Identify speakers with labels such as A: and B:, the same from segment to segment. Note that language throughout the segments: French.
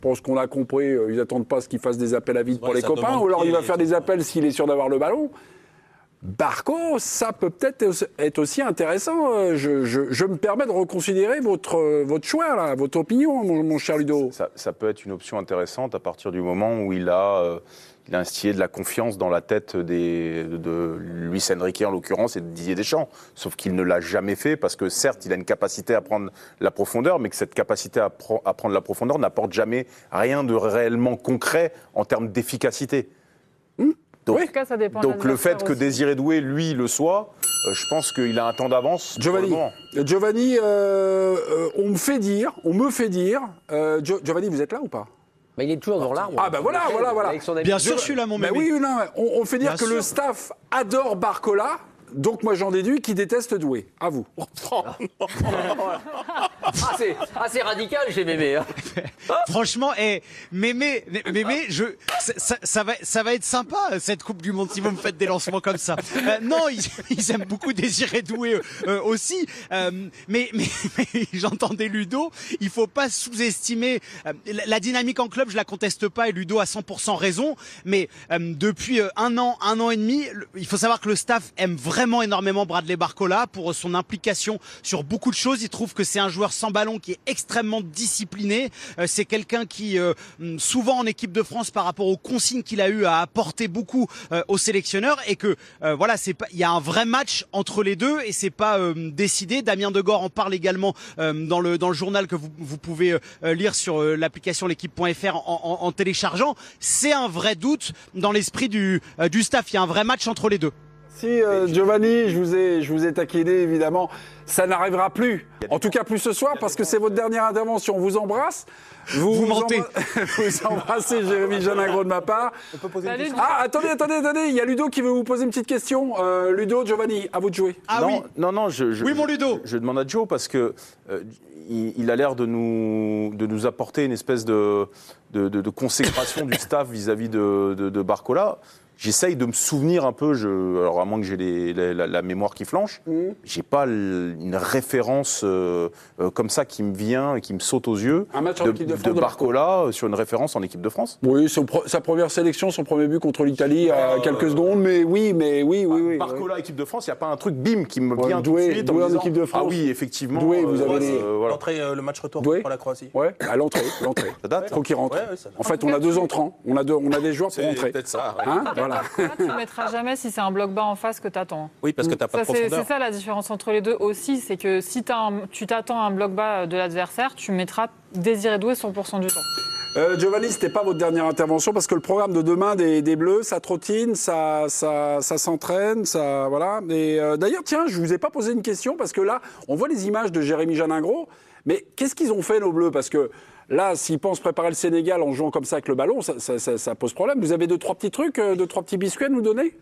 A: pense qu'on a compris, ils n'attendent pas ce qu'il fasse des appels à vide pour les copains, ou alors il va faire des appels s'il est sûr d'avoir le ballon. Barco, ça peut peut-être être aussi intéressant. Je me permets de reconsidérer votre choix, là, votre opinion, mon cher Ludo.
B: Ça peut être une option intéressante à partir du moment où il a instillé de la confiance dans la tête de Luis Enrique en l'occurrence et de Didier Deschamps. Sauf qu'il ne l'a jamais fait parce que certes, il a une capacité à prendre la profondeur, mais que cette capacité à prendre la profondeur n'apporte jamais rien de réellement concret en termes d'efficacité. Donc,
C: en tout cas, ça dépend
B: donc le fait que
C: aussi.
B: Désiré Doué, lui, le soit, je pense qu'il a un temps d'avance.
A: Giovanni, on me fait dire, Giovanni, vous êtes là ou pas?
D: Mais il est toujours dans l'arbre.
A: Ah ben voilà.
E: Bien sûr, je suis là, mon
A: Mais
E: bébé.
A: oui, non, on fait dire
E: Bien
A: que
E: sûr.
A: le staff adore Barcola. Donc moi j'en déduis qu'il déteste Doué. À vous.
D: C'est radical chez Mémé. Hein.
E: Franchement, Mémé, ça va être sympa cette Coupe du Monde si vous me faites des lancements comme ça. Non, ils aiment beaucoup Désiré Doué aussi, mais j'entendais Ludo. Il faut pas sous-estimer la dynamique en club. Je la conteste pas et Ludo a 100% raison. Mais depuis un an et demi, il faut savoir que le staff aime vraiment énormément Bradley Barcola pour son implication sur beaucoup de choses. Il trouve que c'est un joueur sans ballon qui est extrêmement discipliné. C'est quelqu'un qui, souvent en équipe de France, par rapport aux consignes qu'il a eu, a apporté beaucoup aux sélectionneurs et que voilà, il y a un vrai match entre les deux et c'est pas décidé. Damien Degore en parle également dans le journal que vous pouvez lire sur l'application l'équipe.fr en téléchargeant. C'est un vrai doute dans l'esprit du staff. Il y a un vrai match entre les deux.
A: Si Giovanni, je vous ai taquiné évidemment, ça n'arrivera plus. En tout cas plus ce soir parce que c'est votre dernière intervention. On vous embrasse.
E: Vous mentez.
A: Vous embrassez Jérémy Janingro de ma part.
F: On peut poser une question.
A: Ah attendez, il y a Ludo qui veut vous poser une petite question. Ludo, Giovanni, à vous de jouer.
E: Ah oui.
B: Non,
E: Oui, mon Ludo.
B: Je demande à Joe parce que il a l'air de nous apporter une espèce de consécration du staff vis-à-vis de Barcola. J'essaye de me souvenir un peu, alors à moins que j'ai la mémoire qui flanche, j'ai pas une référence comme ça qui me vient et qui me saute aux yeux
A: Un match en équipe de France
B: de Barcola sur une référence en équipe de France.
A: Oui, sa première sélection, son premier but contre l'Italie à quelques secondes, mais oui.
B: Barcola, équipe de France, il n'y a pas un truc bim qui me vient
A: Doué,
B: tout de suite
A: Doué en
B: disant,
A: équipe de France.
B: Ah oui, effectivement.
A: Doué, vous avez
B: voilà.
F: L'entrée, le match retour
A: Doué
F: contre la Croatie.
A: Ouais, à l'entrée.
B: Ça date,
A: Faut qu'il rentre.
F: Ouais, ça date.
A: En fait, on a deux entrants. On a des joueurs pour
F: C'est
A: entrer.
F: peut-être ça. Ouais.
A: Hein, voilà.
C: Là, tu ne mettras jamais si c'est un bloc bas en face que tu attends.
F: Oui, parce que t'as pas de
C: C'est
F: profondeur.
C: ça la différence entre les deux aussi, c'est que si tu t'attends à un bloc bas de l'adversaire, tu mettras Désiré Doué 100% du temps.
A: Giovanni, c'était pas votre dernière intervention parce que le programme de demain des Bleus, ça trottine, ça s'entraîne, ça voilà. Et d'ailleurs, tiens, je vous ai pas posé une question parce que là, on voit les images de Jérémy Janingro, mais qu'est-ce qu'ils ont fait nos Bleus? Parce que là, s'ils pensent préparer le Sénégal en jouant comme ça avec le ballon, ça pose problème. Vous avez 2-3 petits trucs, 2-3 petits biscuits à nous donner?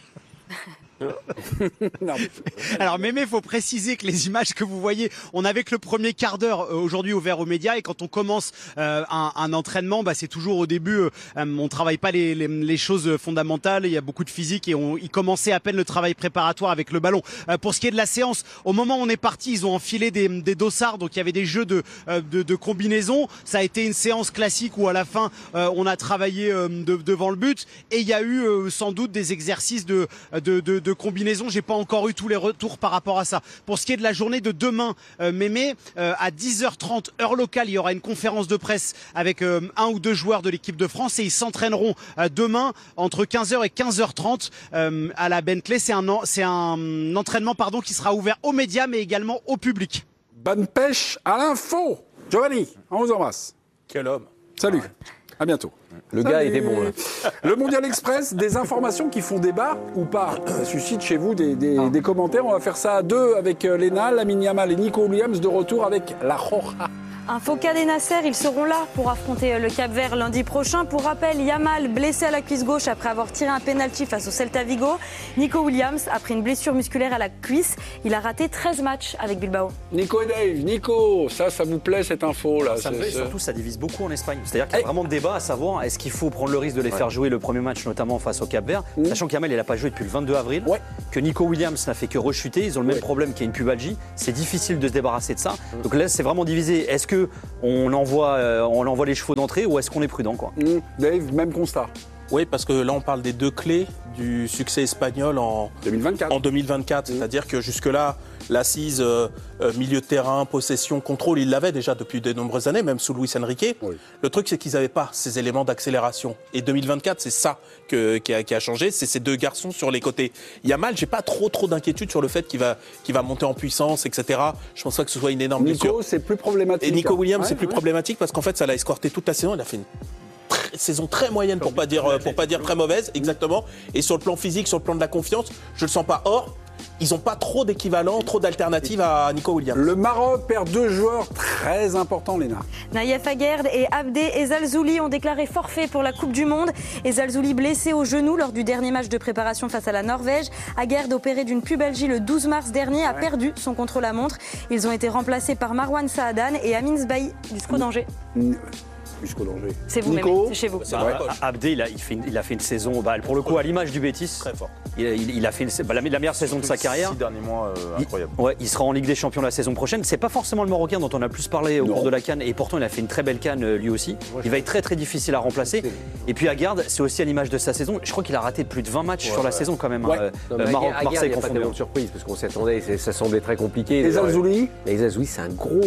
A: Non.
E: Alors Mémé, il faut préciser que les images que vous voyez, on avait que le premier quart d'heure aujourd'hui ouvert aux médias et quand on commence un entraînement, c'est toujours au début, on travaille pas les choses fondamentales, il y a beaucoup de physique et il commençait à peine le travail préparatoire avec le ballon. Pour ce qui est de la séance, au moment où on est parti, ils ont enfilé des dossards, donc il y avait des jeux de combinaisons. Ça a été une séance classique où à la fin on a travaillé devant le but et il y a eu sans doute des exercices de combinaison. J'ai pas encore eu tous les retours par rapport à ça. Pour ce qui est de la journée de demain, Mémé, à 10h30 heure locale, il y aura une conférence de presse avec un ou deux joueurs de l'équipe de France et ils s'entraîneront demain entre 15h et 15h30 à la Bentley. C'est un entraînement qui sera ouvert aux médias mais également au public.
A: Bonne pêche à l'info. Giovanni, on vous embrasse.
F: Quel homme.
A: Salut. À bientôt.
D: Le gars était bon. Là.
A: Le Mondial Express, des informations qui font débat ou pas. Ça suscite chez vous des commentaires. On va faire ça à deux avec Léna, Lamine Yamal et Nico Williams de retour avec la Roja.
G: Un Foka des Nasser, ils seront là pour affronter le Cap-Vert lundi prochain. Pour rappel, Yamal blessé à la cuisse gauche après avoir tiré un penalty face au Celta Vigo. Nico Williams, après une blessure musculaire à la cuisse, il a raté 13 matchs avec Bilbao.
A: Nico et Dave, Nico, ça vous plaît cette info là?
H: Ça me plaît, surtout ça divise beaucoup en Espagne. C'est-à-dire qu'il y a vraiment de débat à savoir est-ce qu'il faut prendre le risque de les faire jouer le premier match, notamment face au Cap-Vert, sachant qu'Yamal il n'a pas joué depuis le 22 avril, que Nico Williams n'a fait que rechuter, ils ont le même problème qu'il y a une pubalgie, c'est difficile de se débarrasser de ça. Donc là c'est vraiment divisé. Est-ce que on envoie les chevaux d'entrée ou est-ce qu'on est prudent, quoi?
A: Dave, même constat.
F: Oui, parce que là, on parle des deux clés du succès espagnol en
A: 2024.
F: C'est-à-dire que jusque-là, l'assise milieu de terrain, possession, contrôle, ils l'avaient déjà depuis de nombreuses années, même sous Luis Enrique.
A: Oui.
F: Le truc, c'est qu'ils n'avaient pas ces éléments d'accélération. Et 2024, c'est ça qui a changé, c'est ces deux garçons sur les côtés. Yamal, j'ai pas trop d'inquiétude sur le fait qu'il va monter en puissance, etc. Je pense pas que ce soit une énorme blessure.
A: Nico, c'est plus problématique.
F: Et Nico Williams, c'est plus problématique parce qu'en fait, ça l'a escorté toute la saison. Il a fait une saison très moyenne pour pas dire très mauvaise, exactement. Et sur le plan physique, sur le plan de la confiance, je le sens pas. Or, ils n'ont pas trop d'équivalents, trop d'alternatives à Nico Williams.
A: Le Maroc perd 2 joueurs très importants, Léna.
G: Naïef Aguerd et Abdé Ezalzouli ont déclaré forfait pour la Coupe du Monde. Ezalzouli blessé au genou lors du dernier match de préparation face à la Norvège. Aguerd, opéré d'une pubalgie le 12 mars dernier, a perdu son contre-la-montre. Ils ont été remplacés par Marwan Saadan et Amin Sbahi du SCO d'Angers.
A: Jusqu'au danger.
G: C'est vous,
A: Nico,
G: c'est chez vous.
H: Abdé, il a fait une saison, pour le coup, à l'image du Betis.
F: Très fort.
H: Il a fait la meilleure saison de sa carrière.
B: 6 derniers mois, incroyable.
H: Il sera en Ligue des Champions la saison prochaine. C'est pas forcément le Marocain dont on a plus parlé au cours de la CAN, et pourtant il a fait une très belle CAN lui aussi. Il va être très difficile à remplacer. Et puis Aguerd, c'est aussi à l'image de sa saison. Je crois qu'il a raté plus de 20 matchs sur la saison quand même. Maroc-Marseille
D: confondu. Pas de surprise parce qu'on s'y attendait. Ça semblait très compliqué.
A: Ezalzouli,
D: c'est un gros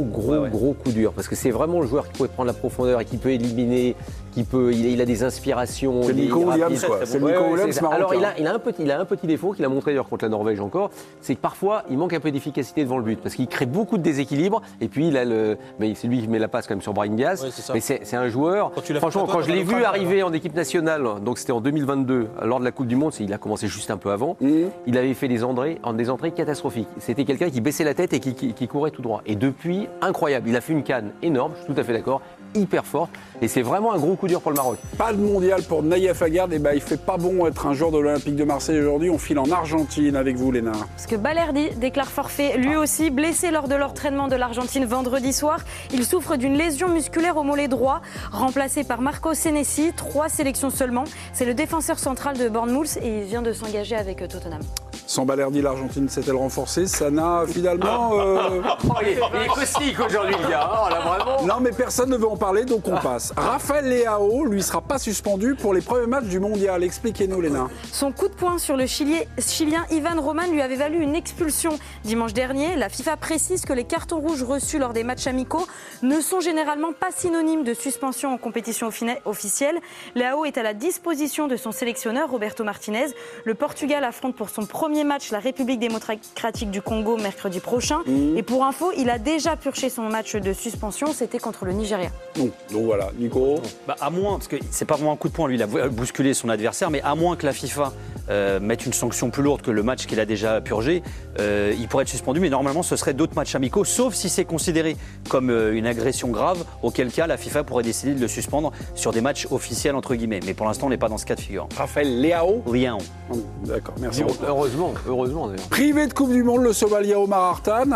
D: coup dur parce que c'est vraiment le joueur qui pouvait prendre la profondeur et qui peut éliminer, il a des inspirations.
A: c'est Nico Williams, quoi. C'est Nico Williams marocain.
D: Alors il a un petit défaut qu'il a montré d'ailleurs contre la Norvège encore, c'est que parfois il manque un peu d'efficacité devant le but parce qu'il crée beaucoup de déséquilibre et puis mais c'est lui qui met la passe quand même sur Brahim Diaz.
F: Ouais, c'est ça.
D: Mais c'est un joueur. Franchement, quand je l'ai vu arriver en équipe nationale, donc c'était en 2022 lors de la Coupe du Monde, il a commencé juste un peu avant. Il avait fait des entrées catastrophiques. C'était quelqu'un qui baissait la tête et qui courait tout droit. Et depuis, incroyable. Il a fait une canne énorme. Je suis tout à fait d'accord. Hyper forte et c'est vraiment un gros coup dur pour le Maroc.
A: Pas de mondial pour Naïef Aguerd, et il fait pas bon être un joueur de l'Olympique de Marseille aujourd'hui. On file en Argentine avec vous, Léna.
G: Parce que Balerdi déclare forfait, lui aussi blessé lors de l'entraînement de l'Argentine vendredi soir. Il souffre d'une lésion musculaire au mollet droit, remplacé par Marco Senesi, 3 sélections seulement. C'est le défenseur central de Bournemouth et il vient de s'engager avec Tottenham.
A: Sans Balerdi, l'Argentine s'est-elle renforcée? Ça n'a finalement...
D: Il est caustique aujourd'hui, le gars. Oh, là, vraiment.
A: Non, mais personne ne veut en parler, donc on passe. Raphaël Leao, lui, sera pas suspendu pour les premiers matchs du mondial. Expliquez-nous, Léna.
G: Son coup de poing sur le Chilien Ivan Roman lui avait valu une expulsion dimanche dernier. La FIFA précise que les cartons rouges reçus lors des matchs amicaux ne sont généralement pas synonymes de suspension en compétition officielle. Leao est à la disposition de son sélectionneur Roberto Martinez. Le Portugal affronte pour son premier match la République démocratique du Congo mercredi prochain. Et pour info, il a déjà purgé son match de suspension, c'était contre le Nigeria.
A: Donc voilà, Nico.
H: À moins, parce que c'est pas vraiment un coup de poing, lui il a bousculé son adversaire, mais à moins que la FIFA mette une sanction plus lourde que le match qu'il a déjà purgé, il pourrait être suspendu, mais normalement ce serait d'autres matchs amicaux, sauf si c'est considéré comme une agression grave, auquel cas la FIFA pourrait décider de le suspendre sur des matchs officiels entre guillemets. Mais pour l'instant on n'est pas dans ce cas de figure.
A: Raphaël Leao.
H: Rien.
A: D'accord, merci.
D: Heureusement d'ailleurs.
A: Privé de Coupe du Monde, le Somalia Omar Artan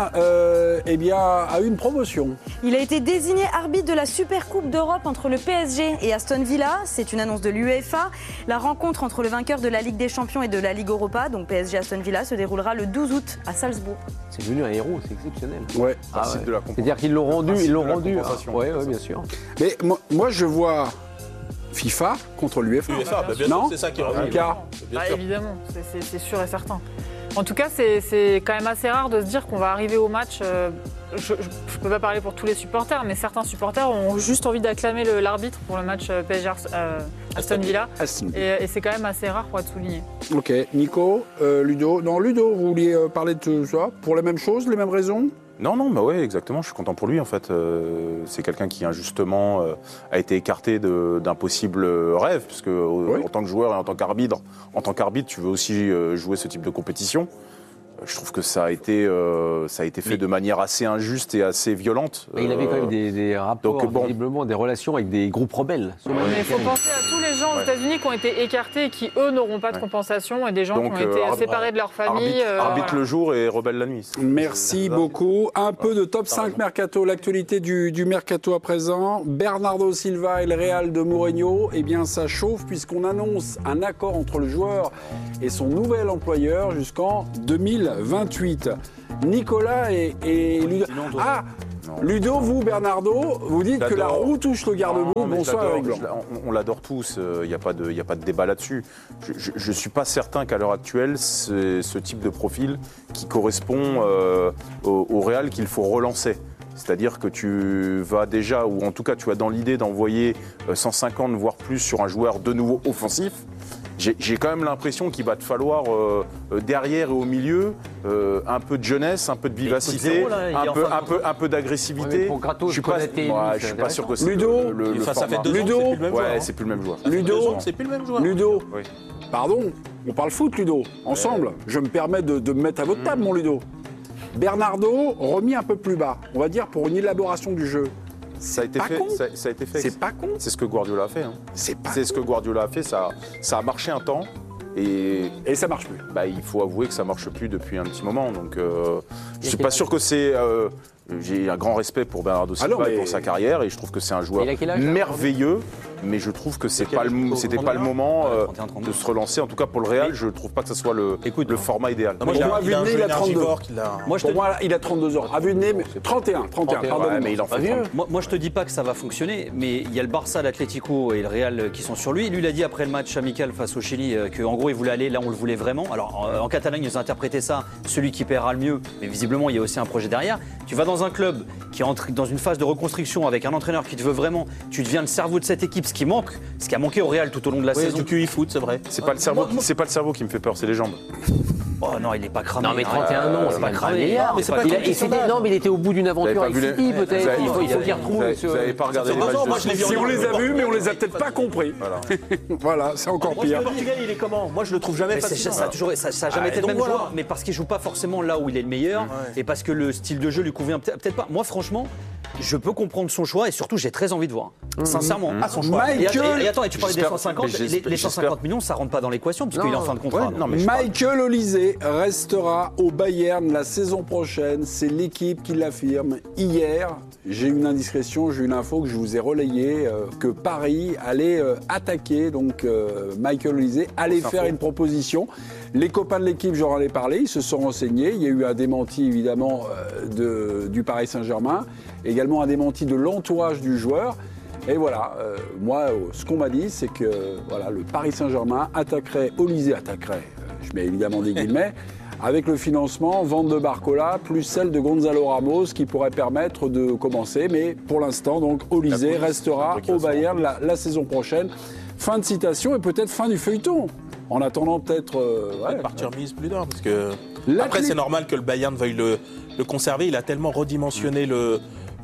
A: a eu une promotion.
G: Il a été désigné arbitre de la Super Coupe d'Europe entre le PSG et Aston Villa. C'est une annonce de l'UEFA. La rencontre entre le vainqueur de la Ligue des Champions et de la Ligue Europa, donc PSG Aston Villa, se déroulera le 12 août à Salzbourg.
D: C'est devenu un héros, c'est exceptionnel.
A: Ouais.
B: De la
D: C'est-à-dire qu'ils l'ont rendu, Oui, bien sûr.
A: Mais moi, je vois FIFA contre l'UEFA.
F: Bien
A: non,
F: sûr, c'est ça qui est revenu.
C: Évidemment, c'est sûr et certain. En tout cas, c'est quand même assez rare de se dire qu'on va arriver au match. Je ne peux pas parler pour tous les supporters, mais certains supporters ont juste envie d'acclamer l'arbitre pour le match PSG Aston Villa. Et c'est quand même assez rare pour être souligné.
A: Ok, Nico, Ludo. Non, Ludo, vous vouliez parler de ça pour les mêmes choses, les mêmes raisons?
B: Non, bah ouais, exactement. Je suis content pour lui en fait. C'est quelqu'un qui injustement a été écarté d'un possible rêve, puisque en tant que joueur et en tant qu'arbitre, tu veux aussi jouer ce type de compétition. Je trouve que ça a été fait de manière assez injuste et assez violente.
D: Il avait quand même des rapports, visiblement, des relations avec des groupes rebelles.
C: Mais il faut penser à tous les gens aux États-Unis qui ont été écartés et qui, eux, n'auront pas de compensation, et des gens qui ont été séparés de leur famille.
B: Arbitre le jour et rebelle la nuit.
A: Merci beaucoup. Un peu de top 5 Mercato, l'actualité du Mercato à présent. Bernardo Silva et le Real de Mourinho, ça chauffe puisqu'on annonce un accord entre le joueur et son nouvel employeur jusqu'en 2028. Nicolas et Ludo.
B: Non.
A: Ludo, vous, Bernardo, vous dites que la roue touche le garde-boue. Bonsoir, Eric Blanc.
B: On l'adore tous, il n'y a pas de débat là-dessus. Je ne suis pas certain qu'à l'heure actuelle, c'est ce type de profil qui correspond au Real qu'il faut relancer. C'est-à-dire que tu vas déjà, ou en tout cas tu as dans l'idée d'envoyer 150 voire plus sur un joueur de nouveau offensif. J'ai quand même l'impression qu'il va te falloir derrière et au milieu un peu de jeunesse, un peu de vivacité, un peu d'agressivité.
D: Je
B: suis pas sûr que c'est
A: Ludo,
B: le
F: ça fait
B: format.
F: 2 ans
A: Ludo,
F: que c'est plus le même joueur.
B: Ouais, c'est plus le même joueur.
A: Ludo,
F: C'est plus le même joueur.
A: Ludo,
B: Oui.
A: pardon, on parle foot, Ludo, ensemble. Je me permets de me mettre à votre table, mon Ludo. Bernardo, remis un peu plus bas, on va dire pour une élaboration du jeu.
B: Ça a été
A: pas
B: fait.
A: con.
B: Ça a été fait.
A: C'est pas con.
B: C'est ce que Guardiola a fait. Hein.
A: C'est pas
B: C'est ce que Guardiola a fait. Ça a marché un temps. Et
A: ça marche plus.
B: il faut avouer que ça marche plus depuis un petit moment. Donc, je suis pas sûr que c'est. J'ai un grand respect pour Bernardo Silva et pour sa carrière, et je trouve que c'est un joueur merveilleux. Mais je trouve que c'était pas le moment
H: 31,
B: de se relancer. En tout cas, pour le Real, je trouve pas que ce soit le format idéal.
A: Pour moi, à vue de nez, il a 32.
H: Moi,
A: il a 32 ans. À vue de nez, 31, pardon.
B: Ouais, mais il en fait 30.
H: Moi, je te dis pas que ça va fonctionner, mais il y a le Barça, l'Atlético et le Real qui sont sur lui. Lui, il a dit après le match amical face au Chili qu'en gros, il voulait aller là où on le voulait vraiment. Alors, en Catalogne, ils ont interprété ça, celui qui paiera le mieux, mais visiblement, il y a aussi un projet derrière. Tu vas dans un club qui entre dans une phase de reconstruction avec un entraîneur qui te veut vraiment, tu deviens le cerveau de cette équipe, ce qui a manqué au Real tout au long de la saison.
F: Du QI foot, c'est vrai.
B: C'est pas le cerveau qui me fait peur, c'est les jambes.
H: Oh non, il est pas cramé.
D: Non, mais 31 ans, c'est pas cramé.
F: mais c'est pas
D: Non, mais il était au bout d'une aventure avec City, peut-être. Il faut qu'il retrouve.
B: Vous n'avez pas regardé les matchs
F: moi, je l'ai vu.
A: Si on les a vus, mais on les a peut-être pas compris. Voilà, c'est encore pire.
F: Le Portugal, il est comment? Moi, je le trouve jamais facile.
H: Ça a jamais été le même joueur, mais parce qu'il joue pas forcément là où il est le meilleur, et parce que le style de jeu lui convient peut-être pas. Moi, franchement, je peux comprendre son choix, et surtout, j'ai très envie de voir. Sincèrement.
F: Son choix.
H: Et attends, et tu parlais des 150, les 150 millions, ça rentre pas dans l'équation, puisqu'il est en fin de contrat.
A: Michael Olise restera au Bayern la saison prochaine. C'est l'équipe qui l'affirme. Hier, j'ai une indiscrétion, j'ai une info que je vous ai relayée, que Paris allait attaquer. Donc Michael Olise allait faire une proposition. Les copains de l'équipe, j'en ai parlé, ils se sont renseignés. Il y a eu un démenti évidemment du Paris Saint-Germain, également un démenti de l'entourage du joueur. Et voilà, moi, ce qu'on m'a dit, c'est que voilà, le Paris Saint-Germain attaquerait, je mets évidemment des guillemets, avec le financement, vente de Barcola, plus celle de Gonzalo Ramos, qui pourrait permettre de commencer. Mais pour l'instant, donc, Olise restera au Bayern la saison prochaine. Fin de citation et peut-être fin du feuilleton. En attendant peut-être...
F: partir mise plus d'un, parce que... Après, c'est normal que le Bayern veuille le conserver. Il a tellement redimensionné le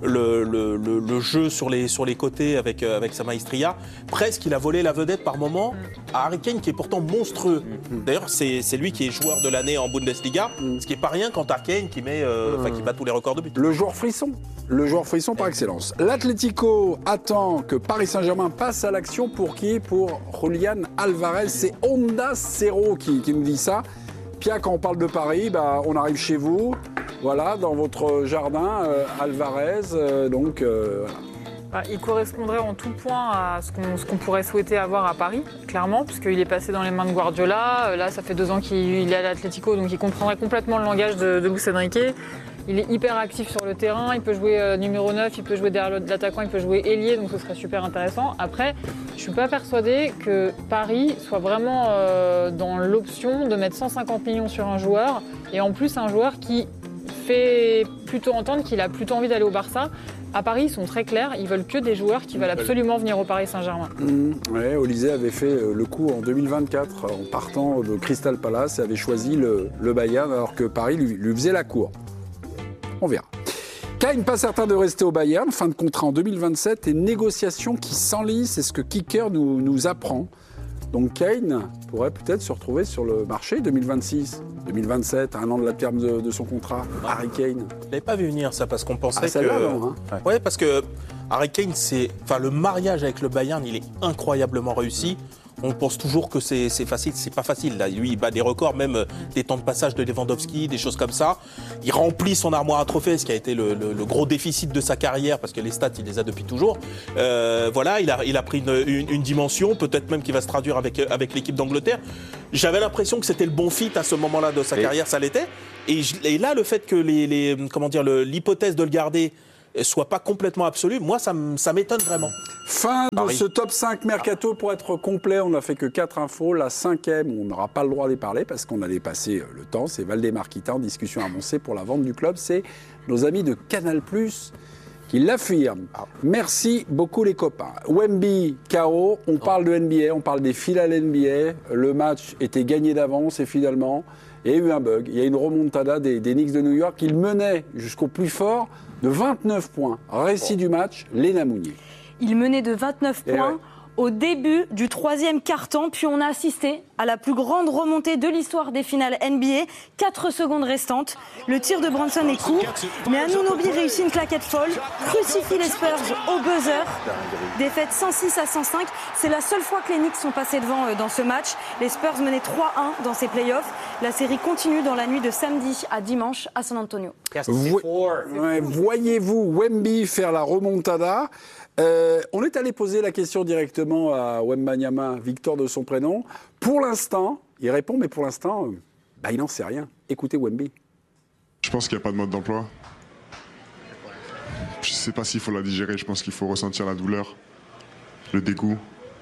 F: jeu sur les côtés avec sa maestria. Presque, il a volé la vedette par moment à Harry Kane, qui est pourtant monstrueux. D'ailleurs, c'est lui qui est joueur de l'année en Bundesliga, ce qui n'est pas rien quand t'as Kane qui bat tous les records de but.
A: Le joueur frisson par excellence. L'Atlético attend que Paris Saint-Germain passe à l'action. Pour qui? Pour Julián Álvarez. C'est Honda Cero qui nous dit ça. Pierre, quand on parle de Paris, on arrive chez vous, voilà, dans votre jardin, Álvarez,
C: Il correspondrait en tout point à ce qu'on pourrait souhaiter avoir à Paris, clairement, puisqu'il est passé dans les mains de Guardiola. Là, ça fait 2 ans qu'il est à l'Atlético, donc il comprendrait complètement le langage de Luis Enrique. Il est hyper actif sur le terrain, il peut jouer numéro 9, il peut jouer derrière l'attaquant, il peut jouer ailier, donc ce serait super intéressant. Après, je ne suis pas persuadée que Paris soit vraiment dans l'option de mettre 150 millions sur un joueur, et en plus un joueur qui fait plutôt entendre qu'il a plutôt envie d'aller au Barça. À Paris, ils sont très clairs, ils veulent que des joueurs qui veulent absolument venir au Paris Saint-Germain.
A: Ouais, Olise avait fait le coup en 2024 en partant de Crystal Palace et avait choisi le Bayern alors que Paris lui faisait la cour. On verra. Kane, pas certain de rester au Bayern, fin de contrat en 2027 et négociations qui s'enlisent, c'est ce que Kicker nous apprend. Donc Kane pourrait peut-être se retrouver sur le marché 2026, 2027, un an de la terme de son contrat. Harry Kane.
F: Je l'avais pas vu venir ça parce qu'on pensait que...
A: non, hein.
F: Ouais, parce que Harry Kane, le mariage avec le Bayern, il est incroyablement réussi. On pense toujours que c'est facile, c'est pas facile. Là, lui, il bat des records, même des temps de passage de Lewandowski, des choses comme ça. Il remplit son armoire à trophées, ce qui a été le gros déficit de sa carrière, parce que les stats, il les a depuis toujours. Voilà, il a pris une dimension, peut-être même qu'il va se traduire avec l'équipe d'Angleterre. J'avais l'impression que c'était le bon fit à ce moment-là de sa carrière, ça l'était. Et là, le fait que l'hypothèse de le garder soit pas complètement absolu, moi, ça m'étonne vraiment.
A: Fin de ce top 5 mercato. Pour être complet, on n'a fait que 4 infos. La 5e, on n'aura pas le droit d'y parler parce qu'on a dépassé le temps. C'est Valdemar Kita en discussion avancée pour la vente du club. C'est nos amis de Canal+, qui l'affirment. Merci beaucoup les copains. Wemby, KO, on parle de NBA, on parle des finales NBA. Le match était gagné d'avance et finalement, il y a eu un bug. Il y a une remontada des Knicks de New York. Ils menaient jusqu'au plus fort de 29 points. Récit du match, Léna Mounier.
G: Il menait de 29 points au début du 3e quart-temps, puis on a assisté à la plus grande remontée de l'histoire des finales NBA. 4 secondes restantes. Le tir de Brunson est court, mais Anunoby réussit une claquette folle, crucifie les Spurs au buzzer. Défaite 106-105. C'est la seule fois que les Knicks sont passés devant dans ce match. Les Spurs menaient 3-1 dans ces playoffs. La série continue dans la nuit de samedi à dimanche à San Antonio.
A: Voyez-vous Wemby faire la remontada? On est allé poser la question directement à Wembanyama, Victor de son prénom. Pour l'instant, il répond, mais pour l'instant, il n'en sait rien. Écoutez Wemby.
I: Je pense qu'il n'y a pas de mode d'emploi. Je ne sais pas s'il faut la digérer, je pense qu'il faut ressentir la douleur, le dégoût.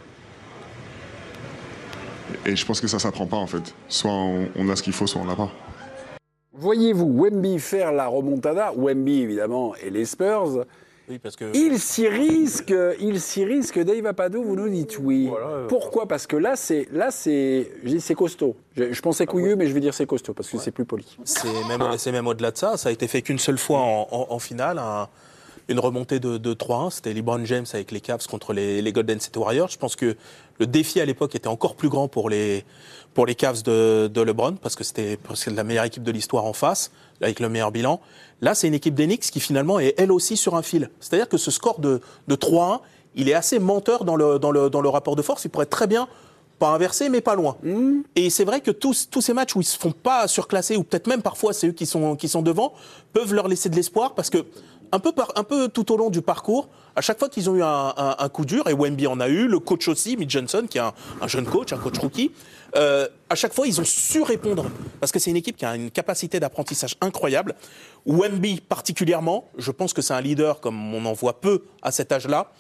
I: Et je pense que ça s'apprend pas en fait. Soit on a ce qu'il faut, soit on l'a pas.
A: Voyez-vous Wemby faire la remontada? Wemby, évidemment, et les Spurs.
F: Oui, parce que...
A: Il s'y risque. Dave Apadou, vous nous dites oui. Voilà, pourquoi? Parce que là, c'est costaud. Je pensais couillu, mais je vais dire c'est costaud, parce que c'est plus poli.
F: C'est même au-delà de ça. Ça a été fait qu'une seule fois en finale, une remontée de 3-1. C'était LeBron James avec les Cavs contre les Golden State Warriors. Je pense que le défi à l'époque était encore plus grand pour les Cavs de LeBron, parce que c'était la meilleure équipe de l'histoire en face, avec le meilleur bilan. Là, c'est une équipe des Knicks qui finalement est elle aussi sur un fil. C'est-à-dire que ce score de 3-1, il est assez menteur dans le rapport de force. Il pourrait être très bien, pas inversé, mais pas loin. Et c'est vrai que tous ces matchs où ils se font pas surclasser, ou peut-être même parfois c'est eux qui sont devant, peuvent leur laisser de l'espoir, parce que un peu tout au long du parcours, à chaque fois qu'ils ont eu un coup dur, et Wemby en a eu, le coach aussi, Mitch Johnson, qui est un jeune coach, un coach rookie, à chaque fois, ils ont su répondre. Parce que c'est une équipe qui a une capacité d'apprentissage incroyable. Wemby, particulièrement, je pense que c'est un leader comme on en voit peu à cet âge-là.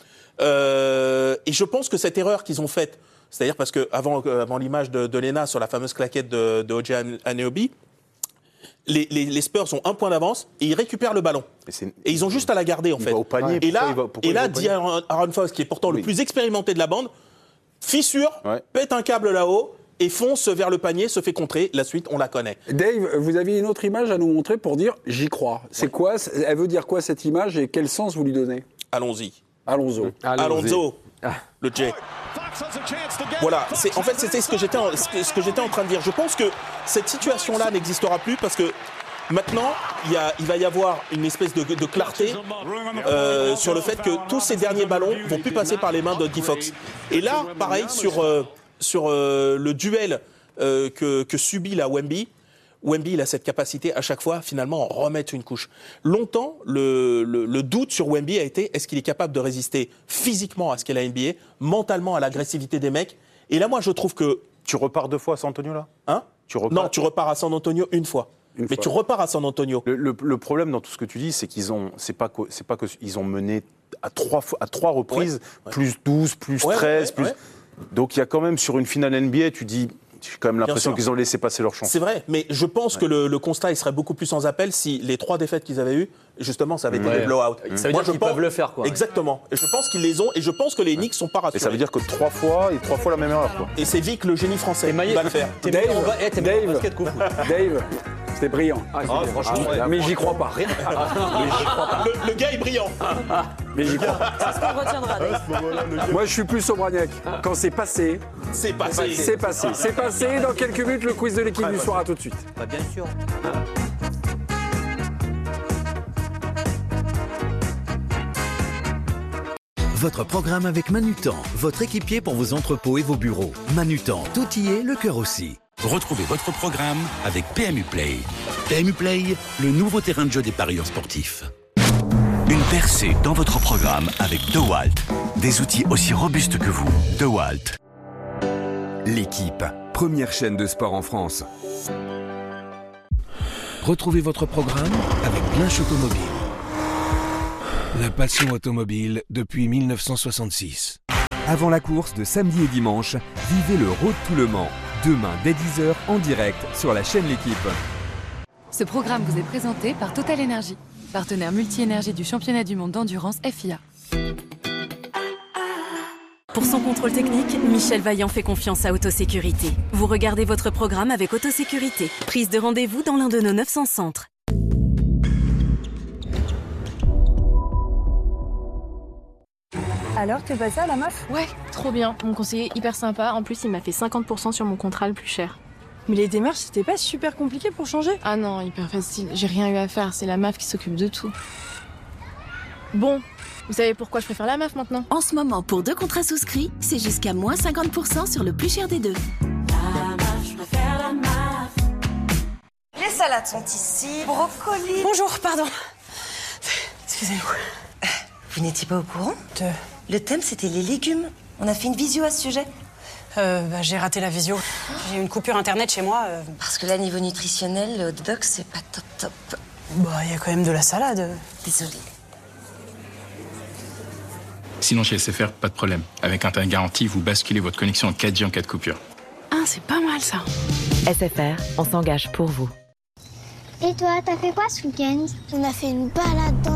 F: Et je pense que cette erreur qu'ils ont faite, c'est-à-dire parce qu'avant l'image de Lena sur la fameuse claquette de O.J. Anunoby, les Spurs ont 1 point d'avance et ils récupèrent le ballon. Et ils ont juste à la garder, en fait.
B: Va au panier,
F: et là, Aaron Fox, qui est pourtant le plus expérimenté de la bande, fissure, pète un câble là-haut et fonce vers le panier, se fait contrer. La suite, on la connaît.
A: Dave, vous aviez une autre image à nous montrer pour dire « j'y crois ». C'est quoi? Elle veut dire quoi, cette image, et quel sens vous lui donnez?
F: Allons-y.
A: Allons-y.
F: Alonso, le J. Voilà, en fait, c'était ce que j'étais en train de dire. Je pense que cette situation-là n'existera plus, parce que maintenant, il va y avoir une espèce de clarté sur le fait que tous ces derniers ballons vont plus passer par les mains de Guy Fox. Et là, pareil, sur le duel que subit la Wemby, il a cette capacité à chaque fois, finalement, à remettre une couche. Longtemps, le doute sur Wemby a été, est-ce qu'il est capable de résister physiquement à ce qu'est la NBA, mentalement à l'agressivité des mecs? Et là, moi, je trouve que...
B: Tu repars 2 fois à San Antonio, là?
F: Hein? Non, tu repars à San Antonio une fois. Tu repars à San Antonio.
B: Le problème dans tout ce que tu dis, c'est qu'ils ont, c'est pas que ils ont mené à 3 reprises, plus 12, plus 13, plus... Donc il y a quand même, sur une finale NBA, tu dis... J'ai quand même l'impression qu'ils ont laissé passer leur chance.
F: C'est vrai, mais je pense que le constat il serait beaucoup plus sans appel si les 3 défaites qu'ils avaient eues, justement, ça avait été des blow-out.
H: Ça veut dire qu'ils peuvent le faire, quoi.
F: Exactement. Et je pense qu'ils les ont, et je pense que les Knicks sont pas rassurés.
B: Et ça veut dire que 3 fois la même erreur, quoi.
F: Et c'est Vic, le génie français, qui va le faire.
A: Dave, c'était brillant.
H: Franchement,
A: mais j'y crois pas.
F: Le gars est brillant.
A: Mais j'y crois pas.
G: C'est ce qu'on retiendra, Dave.
A: Moi, je suis plus Sobraniac. Quand c'est passé,
F: c'est passé.
A: C'est passé. C'est passé. Dans quelques minutes, le quiz de l'équipe du soir. À tout de suite.
H: Bien sûr.
J: Votre programme avec Manutan, votre équipier pour vos entrepôts et vos bureaux. Manutan, tout y est, le cœur aussi.
K: Retrouvez votre programme avec PMU Play. PMU Play, le nouveau terrain de jeu des parieurs sportifs. Une percée dans votre programme avec DeWalt. Des outils aussi robustes que vous. DeWalt.
L: L'équipe, première chaîne de sport en France. Retrouvez votre programme avec Blanche Automobile. La passion automobile depuis 1966.
M: Avant la course de samedi et dimanche, vivez le Road to Le Mans. Demain dès 10h en direct sur la chaîne L'Équipe.
N: Ce programme vous est présenté par Total Energy, partenaire multi-énergie du championnat du monde d'endurance FIA.
O: Pour son contrôle technique, Michel Vaillant fait confiance à Autosécurité. Vous regardez votre programme avec Autosécurité. Prise de rendez-vous dans l'un de nos 900 centres.
P: Alors, t'es passé à la meuf?
Q: Ouais, trop bien. Mon conseiller hyper sympa. En plus, il m'a fait 50% sur mon contrat le plus cher.
P: Mais les démarches, c'était pas super compliqué pour changer?
Q: Ah non, hyper facile. J'ai rien eu à faire. C'est la meuf qui s'occupe de tout. Bon, vous savez pourquoi je préfère la meuf maintenant?
O: En ce moment, pour 2 contrats souscrits, c'est jusqu'à moins 50% sur le plus cher des 2.
R: La meuf, je préfère la meuf.
S: Les salades sont ici. Brocoli.
P: Bonjour, pardon. Excusez-moi.
S: Vous n'étiez pas au courant? Le thème, c'était les légumes. On a fait une visio à ce sujet.
P: J'ai raté la visio. J'ai eu une coupure internet chez moi.
S: Parce que là, niveau nutritionnel, le hot dog, c'est pas top.
P: Bah, il y a quand même de la salade.
S: Désolée.
T: Sinon, chez SFR, pas de problème. Avec Internet garantie, vous basculez votre connexion en 4G en cas de coupure.
Q: Ah, c'est pas mal ça.
U: SFR, on s'engage pour vous.
V: Et toi, t'as fait quoi ce week-end? On a fait une balade dans